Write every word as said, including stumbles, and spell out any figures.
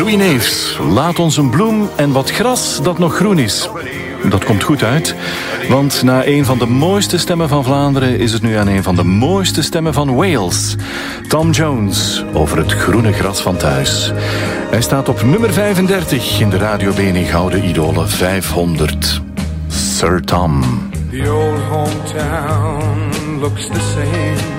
Louis Neefs, laat ons een bloem en wat gras dat nog groen is. Dat komt goed uit, want na een van de mooiste stemmen van Vlaanderen is het nu aan een van de mooiste stemmen van Wales. Tom Jones, over het groene gras van thuis. Hij staat op nummer vijfendertig in de Radio Beni Gouden Idolen vijfhonderd. Sir Tom. The old hometown looks the same.